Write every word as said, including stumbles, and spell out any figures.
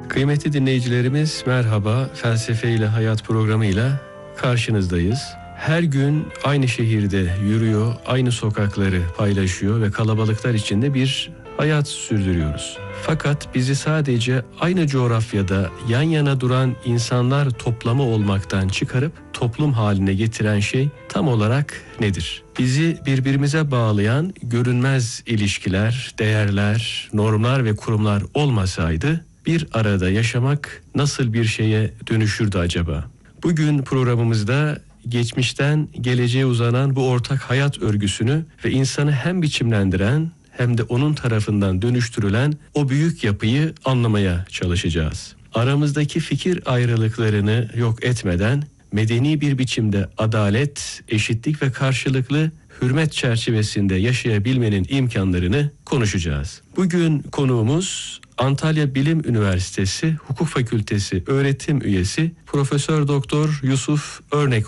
Kıymetli dinleyicilerimiz merhaba, Felsefe ile Hayat programıyla karşınızdayız. Her gün aynı şehirde yürüyor, aynı sokakları paylaşıyor ve kalabalıklar içinde bir hayat sürdürüyoruz. Fakat bizi sadece aynı coğrafyada yan yana duran insanlar toplamı olmaktan çıkarıp toplum haline getiren şey tam olarak nedir? Bizi birbirimize bağlayan görünmez ilişkiler, değerler, normlar ve kurumlar olmasaydı bir arada yaşamak nasıl bir şeye dönüşürdü acaba? Bugün programımızda geçmişten geleceğe uzanan bu ortak hayat örgüsünü ve insanı hem biçimlendiren hem de onun tarafından dönüştürülen o büyük yapıyı anlamaya çalışacağız. Aramızdaki fikir ayrılıklarını yok etmeden medeni bir biçimde adalet, eşitlik ve karşılıklı hürmet çerçevesinde yaşayabilmenin imkanlarını konuşacağız. Bugün konuğumuz Antalya Bilim Üniversitesi Hukuk Fakültesi öğretim üyesi Profesör Doktor Yusuf Örnek